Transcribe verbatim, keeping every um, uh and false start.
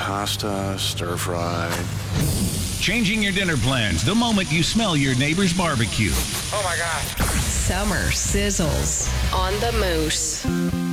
pasta, stir fry. Changing your dinner plans the moment you smell your neighbor's barbecue. Oh my gosh. Summer sizzles on the Moose.